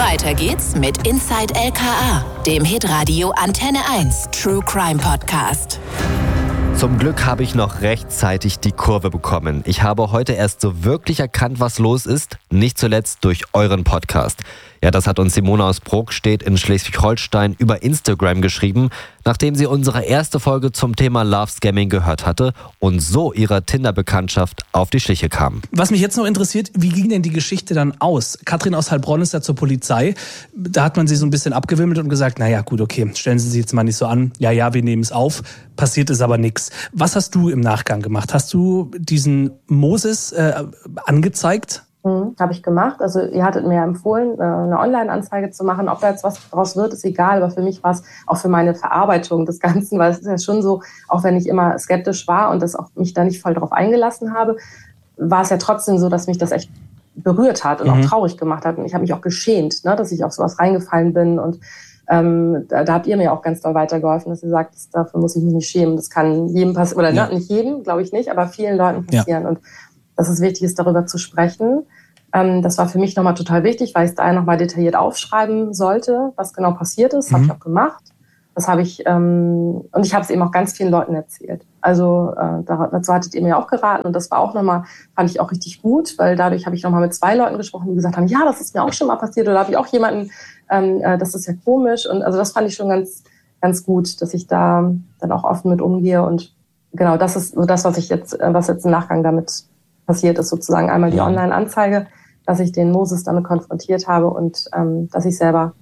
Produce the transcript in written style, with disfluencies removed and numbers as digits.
Weiter geht's mit Inside LKA, dem Hitradio Antenne 1 True Crime Podcast. Zum Glück habe ich noch rechtzeitig die Kurve bekommen. Ich habe heute erst so wirklich erkannt, was los ist, nicht zuletzt durch euren Podcast. Ja, das hat uns Simone aus Brokstedt in Schleswig-Holstein über Instagram geschrieben, nachdem sie unsere erste Folge zum Thema Love Scamming gehört hatte und so ihrer Tinder-Bekanntschaft auf die Schliche kam. Was mich jetzt noch interessiert, wie ging denn die Geschichte dann aus? Katrin aus Heilbronn ist ja zur Polizei. Da hat man sie so ein bisschen abgewimmelt und gesagt, naja gut, okay, stellen Sie sich jetzt mal nicht so an. Ja, wir nehmen es auf. Passiert ist aber nichts. Was hast du im Nachgang gemacht? Hast du diesen Moses angezeigt? Habe ich gemacht. Also ihr hattet mir empfohlen, eine Online-Anzeige zu machen. Ob da jetzt was draus wird, ist egal. Aber für mich war es auch für meine Verarbeitung des Ganzen, weil es ist ja schon so, auch wenn ich immer skeptisch war und das auch mich da nicht voll drauf eingelassen habe, war es ja trotzdem so, dass mich das echt berührt hat und auch traurig gemacht hat. Und ich habe mich auch geschämt, ne, dass ich auf sowas reingefallen bin. Und da habt ihr mir auch ganz doll weitergeholfen, dass ihr sagt, dafür muss ich mich nicht schämen. Das kann jedem passieren, oder nicht jedem, glaube ich nicht, aber vielen Leuten passieren. Ja. Und dass es wichtig ist, darüber zu sprechen. Das war für mich nochmal total wichtig, weil ich es da nochmal detailliert aufschreiben sollte, was genau passiert ist. Habe ich auch gemacht. Das habe ich, und ich habe es eben auch ganz vielen Leuten erzählt. Also dazu hattet ihr mir auch geraten und das war auch nochmal, fand ich auch richtig gut, weil dadurch habe ich nochmal mit 2 Leuten gesprochen, die gesagt haben, ja, das ist mir auch schon mal passiert. Oder habe ich auch jemanden, das ist ja komisch. Und also das fand ich schon ganz, ganz gut, dass ich da dann auch offen mit umgehe. Und genau, das ist so das, was jetzt im Nachgang damit passiert ist, sozusagen einmal die Online-Anzeige, dass ich den Moses damit konfrontiert habe und dass ich selber